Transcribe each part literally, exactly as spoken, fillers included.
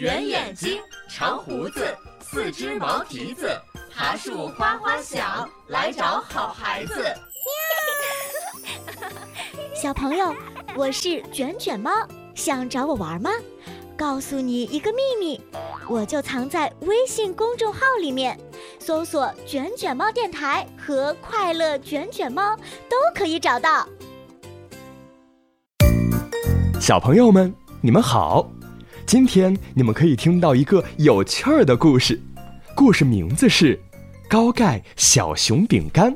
圆眼睛，长胡子，四只毛蹄子，爬树哗哗响，来找好孩子。 小朋友，我是卷卷猫，想找我玩吗？告诉你一个秘密，我就藏在微信公众号里面，搜索卷卷猫电台和快乐卷卷猫都可以找到。 小朋友们，你们好，今天你们可以听到一个有趣儿的故事，故事名字是高盖小熊饼干。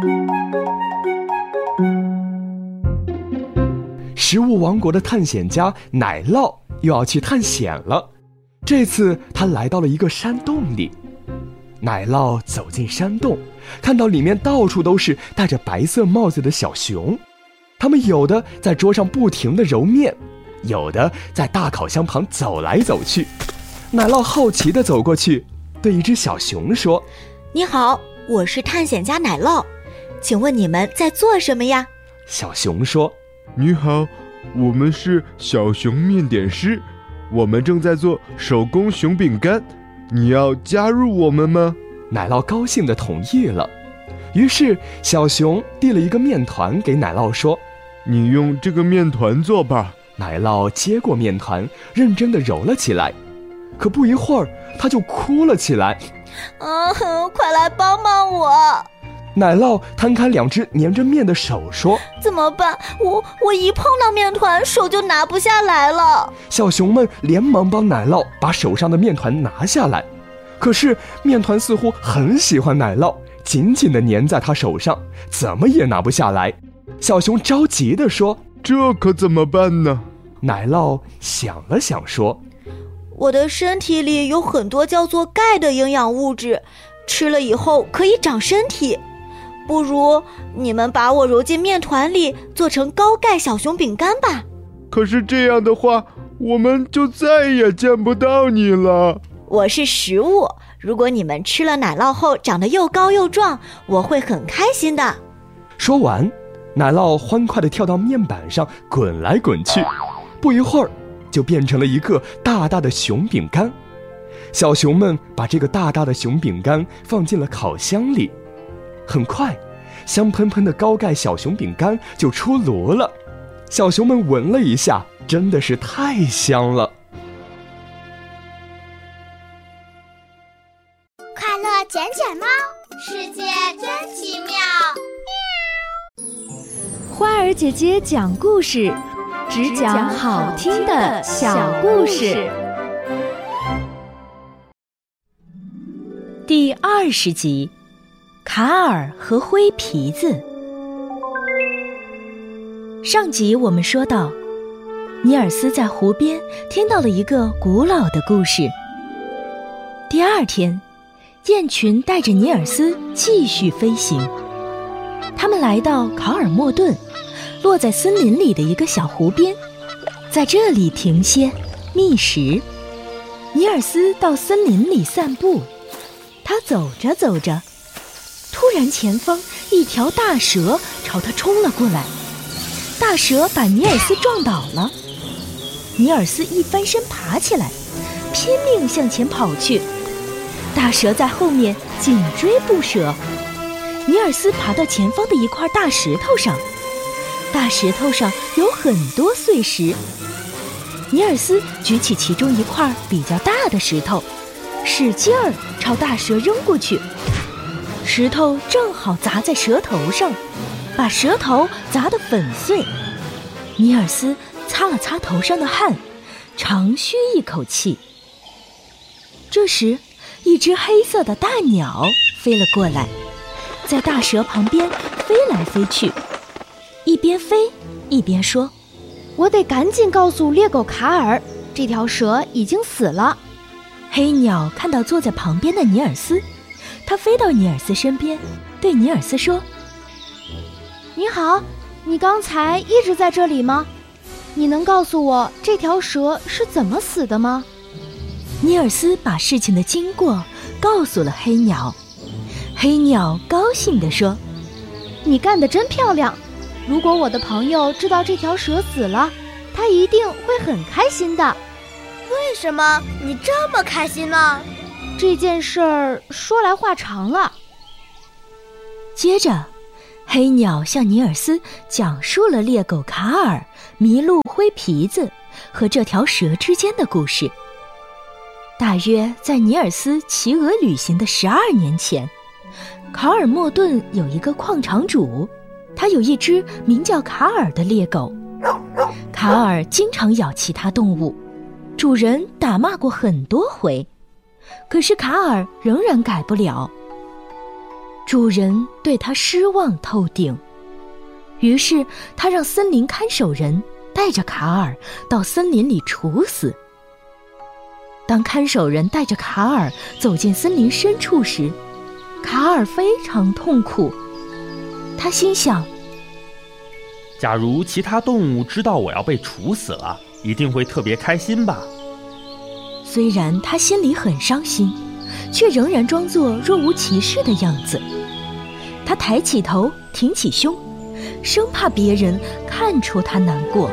食物王国的探险家奶酪又要去探险了，这次他来到了一个山洞里。奶酪走进山洞，看到里面到处都是戴着白色帽子的小熊，他们有的在桌上不停地揉面，有的在大烤箱旁走来走去。奶酪好奇地走过去，对一只小熊说： 你好，我是探险家奶酪，请问你们在做什么呀？ 小熊说： 你好，我们是小熊面点师，我们正在做手工熊饼干，你要加入我们吗？ 奶酪高兴地同意了。于是小熊递了一个面团给奶酪说： 你用这个面团做吧。 奶酪接过面团，认真地揉了起来，可不一会儿他就哭了起来。 嗯，快来帮帮我！ 奶酪摊开两只粘着面的手说： 怎么办？我我一碰到面团，手就拿不下来了。 小熊们连忙帮奶酪把手上的面团拿下来，可是面团似乎很喜欢奶酪，紧紧地粘在他手上，怎么也拿不下来。小熊着急地说： 这可怎么办呢？ 奶酪想了想说： 我的身体里有很多叫做钙的营养物质，吃了以后可以长身体，不如你们把我揉进面团里，做成高钙小熊饼干吧。 可是这样的话，我们就再也见不到你了。 我是食物，如果你们吃了奶酪后长得又高又壮，我会很开心的。 说完，奶酪欢快地跳到面板上滚来滚去，不一会儿就变成了一个大大的熊饼干。小熊们把这个大大的熊饼干放进了烤箱里，很快香喷喷的高钙小熊饼干就出炉了。小熊们闻了一下，真的是太香了。 快乐卷卷猫，世界真奇妙。 花儿姐姐讲故事，只讲好听的小故事。 第二十集，卡尔和灰皮子。上集我们说到，尼尔斯在湖边听到了一个古老的故事。第二天，雁群带着尼尔斯继续飞行，他们来到考尔莫顿，落在森林里的一个小湖边，在这里停歇觅食。尼尔斯到森林里散步，他走着走着，突然前方一条大蛇朝他冲了过来，大蛇把尼尔斯撞倒了。尼尔斯一翻身爬起来，拼命向前跑去，大蛇在后面紧追不舍。尼尔斯爬到前方的一块大石头上，大石头上有很多碎石。尼尔斯举起其中一块比较大的石头，使劲儿朝大蛇扔过去，石头正好砸在蛇头上，把蛇头砸得粉碎。尼尔斯擦了擦头上的汗，长吁一口气。这时，一只黑色的大鸟飞了过来，在大蛇旁边飞来飞去，一边飞一边说： 我得赶紧告诉猎狗卡尔，这条蛇已经死了。 黑鸟看到坐在旁边的尼尔斯，它飞到尼尔斯身边，对尼尔斯说： 你好，你刚才一直在这里吗？你能告诉我这条蛇是怎么死的吗？ 尼尔斯把事情的经过告诉了黑鸟。黑鸟高兴地说： 你干得真漂亮，如果我的朋友知道这条蛇死了，他一定会很开心的。 为什么你这么开心呢？ 这件事儿说来话长了。 接着，黑鸟向尼尔斯讲述了猎狗卡尔、麋鹿灰皮子和这条蛇之间的故事。大约在尼尔斯骑鹅旅行的十二年前，卡尔莫顿有一个矿场主，他有一只名叫卡尔的猎狗。卡尔经常咬其他动物，主人打骂过很多回，可是卡尔仍然改不了。主人对他失望透顶，于是他让森林看守人带着卡尔到森林里处死。当看守人带着卡尔走进森林深处时，卡尔非常痛苦。他心想， 假如其他动物知道我要被处死了，一定会特别开心吧。 虽然他心里很伤心，却仍然装作若无其事的样子。他抬起头，挺起胸，生怕别人看出他难过。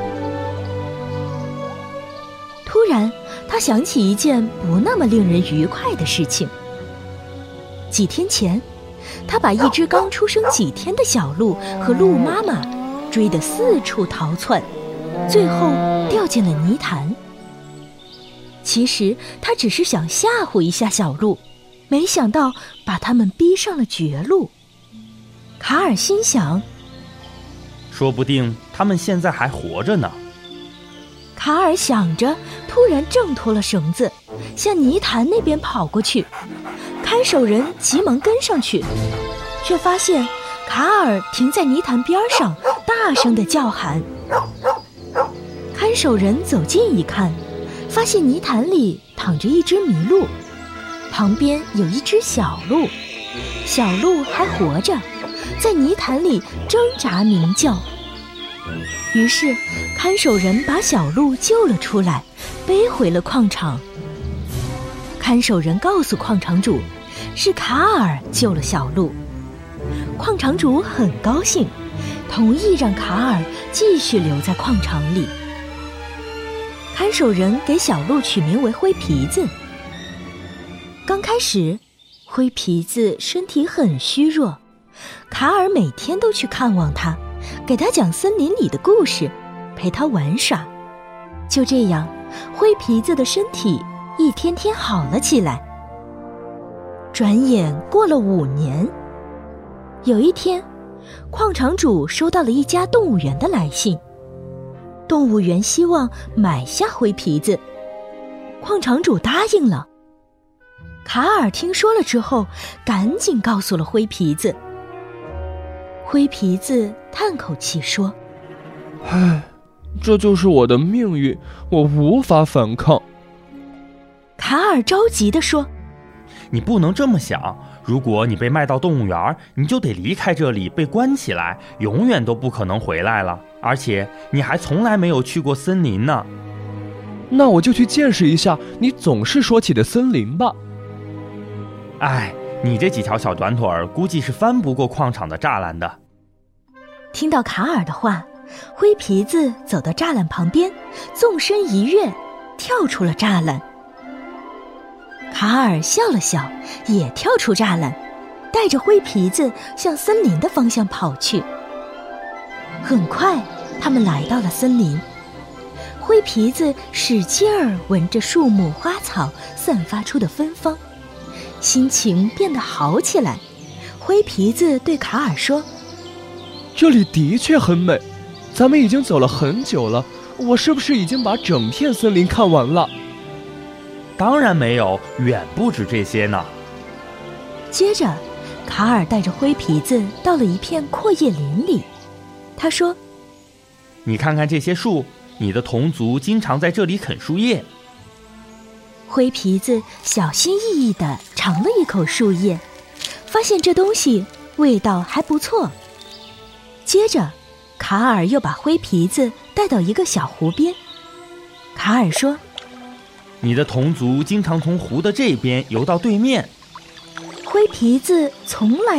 突然，他想起一件不那么令人愉快的事情。几天前，他把一只刚出生几天的小鹿和鹿妈妈追得四处逃窜，最后掉进了泥潭。其实他只是想吓唬一下小鹿，没想到把他们逼上了绝路。卡尔心想， 说不定他们现在还活着呢。 卡尔想着，突然挣脱了绳子，向泥潭那边跑过去。看守人急忙跟上去，却发现卡尔停在泥潭边上，大声地叫喊。看守人走近一看，发现泥潭里躺着一只麋鹿，旁边有一只小鹿，小鹿还活着，在泥潭里挣扎鸣叫。于是看守人把小鹿救了出来，背回了矿场。看守人告诉矿场主，是卡尔救了小鹿。矿场主很高兴，同意让卡尔继续留在矿场里。看守人给小鹿取名为灰皮子。刚开始，灰皮子身体很虚弱，卡尔每天都去看望他，给他讲森林里的故事，陪他玩耍。就这样，灰皮子的身体一天天好了起来。转眼过了五年，有一天，矿场主收到了一家动物园的来信，动物园希望买下灰皮子，矿场主答应了。卡尔听说了之后，赶紧告诉了灰皮子。灰皮子叹口气说：“ 唉，这就是我的命运，我无法反抗。” 卡尔着急地说：“ 你不能这么想，如果你被卖到动物园，你就得离开这里，被关起来，永远都不可能回来了。而且你还从来没有去过森林呢。” 那我就去见识一下你总是说起的森林吧。 唉，你这几条小短腿儿估计是翻不过矿场的栅栏的。 听到卡尔的话，灰皮子走到栅栏旁边，纵身一跃，跳出了栅栏。卡尔笑了笑，也跳出栅栏，带着灰皮子向森林的方向跑去。很快，他们来到了森林。灰皮子使劲儿闻着树木花草散发出的芬芳，心情变得好起来。灰皮子对卡尔说：“ 这里的确很美，咱们已经走了很久了，我是不是已经把整片森林看完了？” 当然没有，远不止这些呢。 接着，卡尔带着灰皮子到了一片阔叶林里。他说：“ 你看看这些树，你的同族经常在这里啃树叶。” 灰皮子小心翼翼地尝了一口树叶，发现这东西味道还不错。接着，卡尔又把灰皮子带到一个小湖边。卡尔说：“ 你的同族经常从湖的这边游到对面。” 灰皮子从来